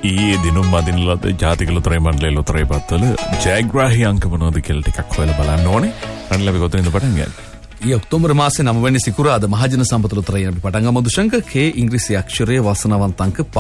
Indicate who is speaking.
Speaker 1: ඊයේ දිනුම් අදින ලද ජාතික ලොතරැයි මණ්ඩලයේ ලොතරැයි පත්වල ජයග්‍රාහී අංක මොනවද කියලා ටිකක් හොයලා බලන්න ඕනේ. රනිල් අපි කොතනින්ද පටන් ගන්නේ?
Speaker 2: ඊ ඔක්තෝබර් මාසේ 9 වෙනි සිකුරාදා මහජන සම්පත ලොතරැයි අපි පටන් ගමු දුෂංක. කේ ඉංග්‍රීසි අක්ෂරයේ වාසනාවන්ත අංක